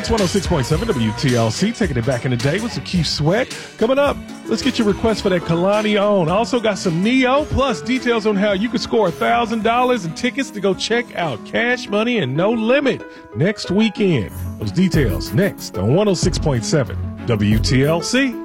It's 106.7 WTLC, taking it back in the day with some Keith Sweat. Coming up, let's get your request for that Kalani on. I also got some Neo, plus details on how you can score $1,000 in tickets to go check out Cash Money and No Limit next weekend. Those details next on 106.7 WTLC.